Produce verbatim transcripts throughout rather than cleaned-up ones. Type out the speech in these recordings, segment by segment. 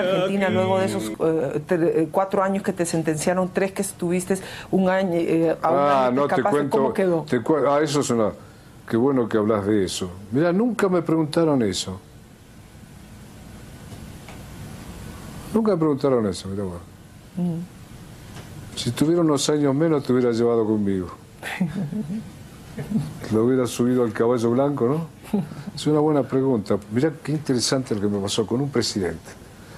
Argentina, luego de esos uh, tre, cuatro años que te sentenciaron, tres que estuviste, un año, eh, a un ah, año no te cuento, ¿cómo quedó? Te cu ah, eso es una... Qué bueno que hablas de eso. Mira, nunca me preguntaron eso. Nunca me preguntaron eso, mira, bueno. Mm. Si tuviera unos años menos, te hubiera llevado conmigo. Lo hubiera subido al caballo blanco, ¿no? Es una buena pregunta. Mirá qué interesante lo que me pasó con un presidente.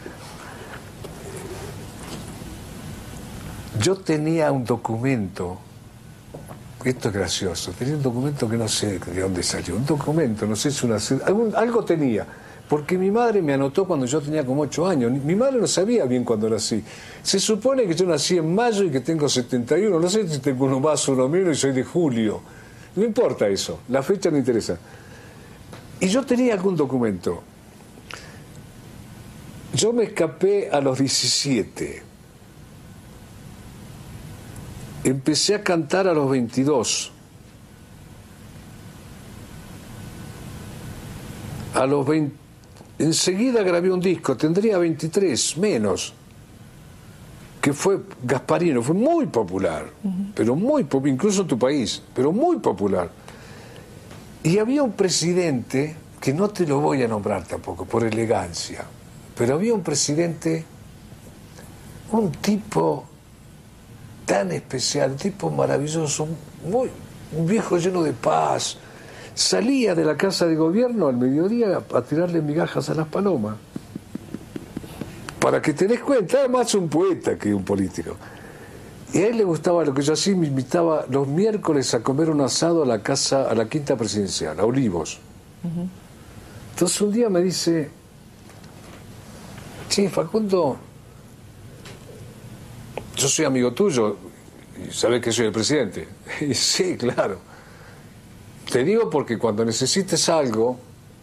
Yo tenía un documento, esto es gracioso, tenía un documento que no sé de dónde salió, un documento, no sé si una... Algún, algo tenía, porque mi madre me anotó cuando yo tenía como ocho años. Mi madre no sabía bien cuándo nací. Se supone que yo nací en mayo y que tengo setenta y uno, no sé si tengo uno más o uno menos y soy de julio. No importa eso, la fecha no interesa. Y yo tenía algún documento. Yo me escapé a los diecisiete. Empecé a cantar a los veintidós. A los veinte, enseguida grabé un disco, tendría veintitrés, menos, que fue Gasparino, fue muy popular, uh-huh. pero muy popular, incluso en tu país, pero muy popular. Y había un presidente, que no te lo voy a nombrar tampoco, por elegancia, pero había un presidente, un tipo tan especial, un tipo maravilloso, muy, un viejo lleno de paz. Salía de la casa de gobierno al mediodía a tirarle migajas a las palomas. Para que te des cuenta, era más un poeta que un político. Y a él le gustaba lo que yo hacía, me invitaba los miércoles a comer un asado a la casa, a la quinta presidencial, a Olivos. Uh-huh. Entonces un día me dice, sí, Facundo, yo soy amigo tuyo, y sabes que soy el presidente. Y sí, claro. Te digo porque cuando necesites algo,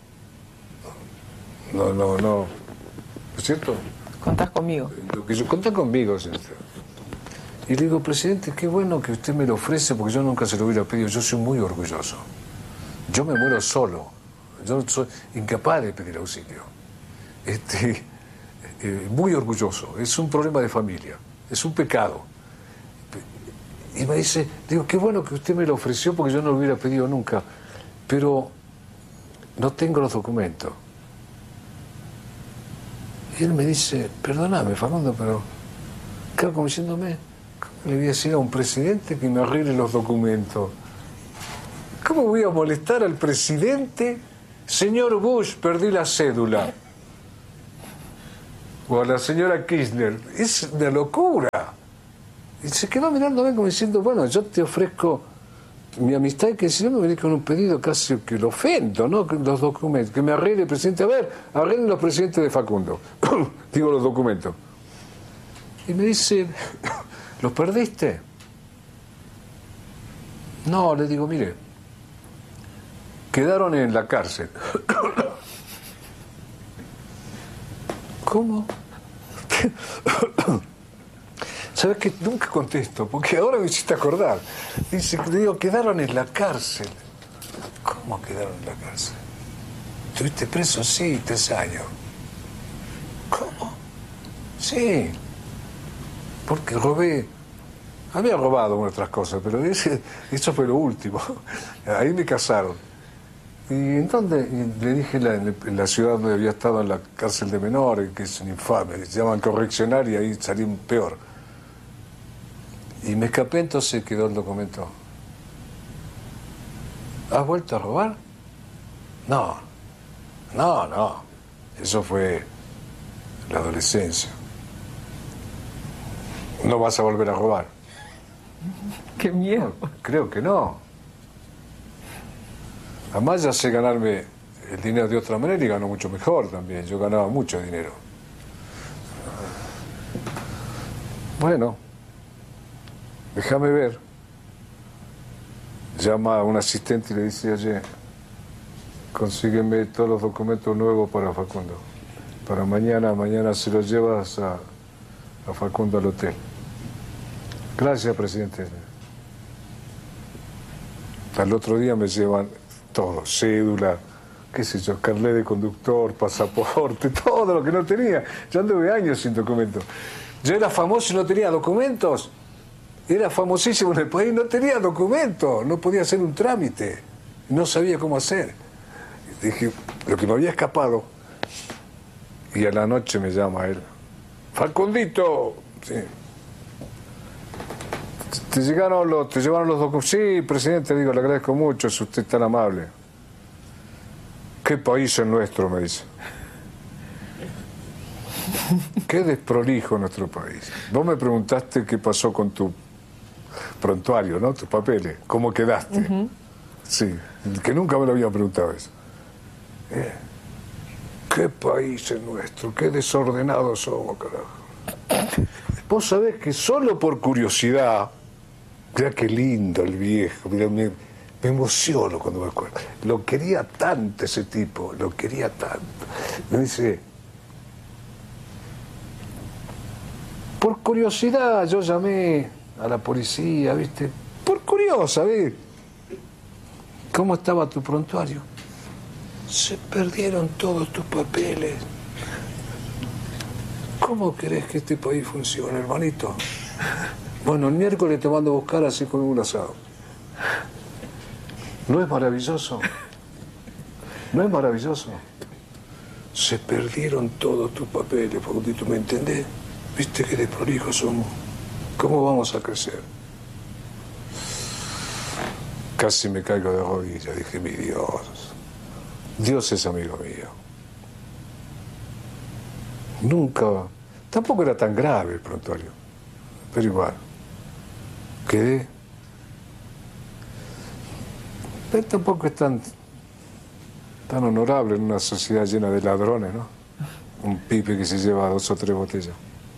no, no, no, ¿no es cierto? Contás conmigo. Contá conmigo, ¿cierto? Y le digo, presidente, qué bueno que usted me lo ofrece porque yo nunca se lo hubiera pedido. Yo soy muy orgulloso. Yo me muero solo. Yo soy incapaz de pedir auxilio. Este, eh, muy orgulloso. Es un problema de familia. Es un pecado. Y me dice, digo, qué bueno que usted me lo ofreció porque yo no lo hubiera pedido nunca. Pero no tengo los documentos. Y él me dice, perdóname, Facundo, pero... Claro, como diciéndome, ¿cómo le voy a decir a un presidente que me arregle los documentos? ¿Cómo voy a molestar al presidente? Señor Bush, perdí la cédula. O a la señora Kirchner. Es una locura. Y se quedó mirándome como diciendo, bueno, yo te ofrezco mi amistad y que si no me venís con un pedido casi que lo ofendo, ¿no? Los documentos, que me arregle el presidente. A ver, arreglen los presidentes de Facundo. Digo los documentos. Y me dice, ¿los perdiste? No, le digo, mire, quedaron en la cárcel. ¿Cómo? ¿Sabes qué? Nunca contesto, porque ahora me hiciste acordar. Dice, digo, quedaron en la cárcel. ¿Cómo quedaron en la cárcel? ¿Estuviste preso? Sí, tres años. ¿Cómo? Sí. Porque robé. Había robado otras cosas, pero ese, eso fue lo último. Ahí me casaron. ¿Y en dónde? Y le dije la, en la ciudad donde había estado en la cárcel de menores, que es un infame, se llaman correccional y ahí salí peor. Y me escapé, entonces quedó el documento. ¿Has vuelto a robar? No, no, no. Eso fue la adolescencia. ¿No vas a volver a robar? ¡Qué miedo! No, creo que no. Además ya sé ganarme el dinero de otra manera y gano mucho mejor también. Yo ganaba mucho dinero. Bueno, déjame ver. Llama a un asistente y le dice, oye, consígueme todos los documentos nuevos para Facundo. Para mañana, mañana se los llevas a, a Facundo al hotel. Gracias, presidente. Al otro día me llevan todo, cédula, qué sé yo, carnet de conductor, pasaporte, todo lo que no tenía. Yo anduve años sin documentos. Yo era famoso y no tenía documentos. Era famosísimo en el país, no tenía documentos, no podía hacer un trámite, no sabía cómo hacer. Dije, lo que me había escapado, y a la noche me llama él, Facundito, sí. ¿Te llegaron los, te llevaron los documentos? Sí, presidente, digo, le agradezco mucho, es usted tan amable. ¿Qué país es nuestro?, me dice. Qué desprolijo nuestro país. Vos me preguntaste qué pasó con tu prontuario, ¿no? Tus papeles, ¿cómo quedaste? Uh-huh. Sí, que nunca me lo había preguntado eso. Eh, ¿Qué país es nuestro? Qué desordenados somos, carajo. Vos sabés que solo por curiosidad, mira qué lindo el viejo, mira, me, me emociono cuando me acuerdo. Lo quería tanto ese tipo, lo quería tanto. Me dice, por curiosidad yo llamé a la policía, ¿viste? Por curiosa, ¿ves? ¿Cómo estaba tu prontuario? Se perdieron todos tus papeles. ¿Cómo querés que este país funcione, hermanito? Bueno, el miércoles te mando a buscar así con un asado. ¿No es maravilloso? ¿No es maravilloso? Se perdieron todos tus papeles, Facundito, ¿me entendés? ¿Viste qué desprolijos somos? ¿Cómo vamos a crecer? Casi me caigo de rodillas, dije, mi Dios. Dios es amigo mío. Nunca, tampoco era tan grave el prontuario, pero igual, quedé. Pero tampoco es tan, tan honorable en una sociedad llena de ladrones, ¿no? Un pibe que se lleva dos o tres botellas.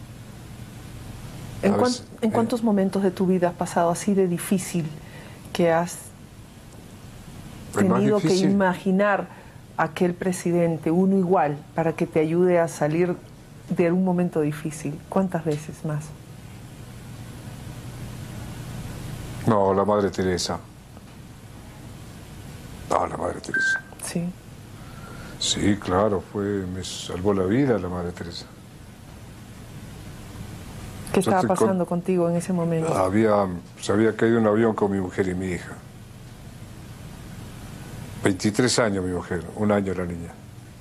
¿En, cuan, veces, ¿En cuántos eh, momentos de tu vida has pasado así de difícil que has tenido que imaginar a aquel presidente, uno igual, para que te ayude a salir de un momento difícil? ¿Cuántas veces más? No, la Madre Teresa. No, la Madre Teresa. Sí. Sí, claro, fue, me salvó la vida la Madre Teresa. ¿Qué estaba pasando con, contigo en ese momento? Había, se había caído un avión con mi mujer y mi hija. veintitrés años mi mujer, un año la niña.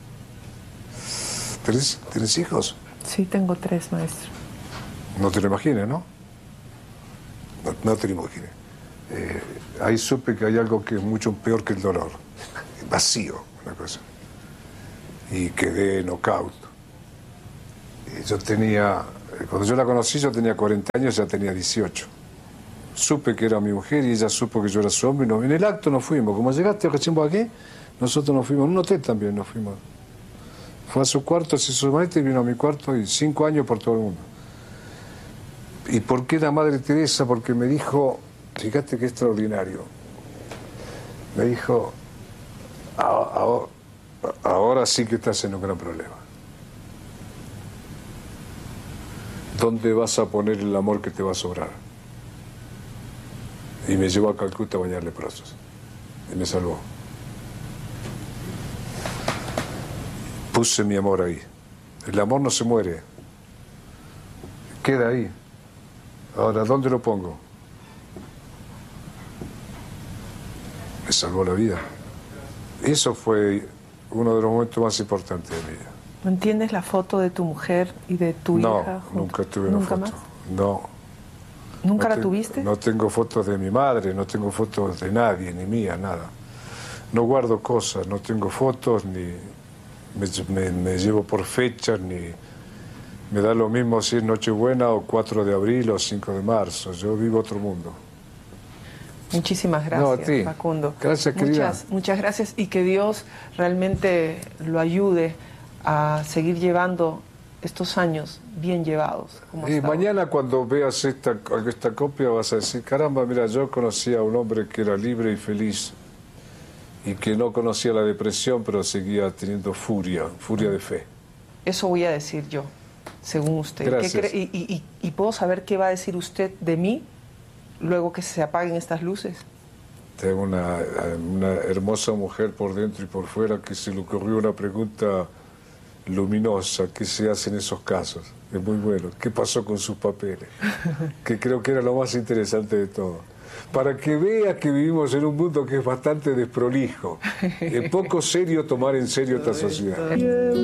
¿Tenés, ¿tenés hijos? Sí, tengo tres, maestro. No te lo imagines, ¿no? No, no te lo imagines. Eh, ahí supe que hay algo que es mucho peor que el dolor. Vacío, una cosa. Y quedé knockout. Y yo tenía... Cuando yo la conocí yo tenía cuarenta años, ya tenía dieciocho. Supe que era mi mujer y ella supo que yo era su hombre. Y en el acto nos fuimos. Como llegaste recién por aquí, nosotros nos fuimos. En un hotel también nos fuimos. Fue a su cuarto, se hizo su maleta y vino a mi cuarto, y cinco años por todo el mundo. ¿Y por qué la Madre Teresa? Porque me dijo, fíjate qué extraordinario, me dijo, ahora, ahora sí que estás en un gran problema. ¿Dónde vas a poner el amor que te va a sobrar? Y me llevó a Calcuta a bañar leprosos. Y me salvó. Puse mi amor ahí. El amor no se muere. Queda ahí. Ahora, ¿dónde lo pongo? Me salvó la vida. Eso fue uno de los momentos más importantes de mi vida. ¿No entiendes la foto de tu mujer y de tu no, hija? No, nunca tuve una ¿Nunca foto. Más? No. ¿Nunca no la te, tuviste? No tengo fotos de mi madre, no tengo fotos de nadie, ni mía, nada. No guardo cosas, no tengo fotos, ni me, me, me llevo por fechas, ni me da lo mismo si es Nochebuena o cuatro de abril o cinco de marzo. Yo vivo otro mundo. Muchísimas gracias, no, a ti. Facundo. Gracias, querida. Muchas, muchas gracias, y que Dios realmente lo ayude a seguir llevando estos años bien llevados. Como y mañana ahora. Cuando veas esta, esta copia vas a decir, caramba, mira, yo conocía a un hombre que era libre y feliz y que no conocía la depresión, pero seguía teniendo furia, furia de fe. Eso voy a decir yo, según usted. Gracias. ¿Qué cree? Y, y, y puedo saber qué va a decir usted de mí luego que se apaguen estas luces. Tengo una, una hermosa mujer por dentro y por fuera que se le ocurrió una pregunta luminosa. ¿Qué se hace en esos casos? Es muy bueno. ¿Qué pasó con sus papeles? Que creo que era lo más interesante de todo. Para que vea que vivimos en un mundo que es bastante desprolijo. Es poco serio tomar en serio esta sociedad.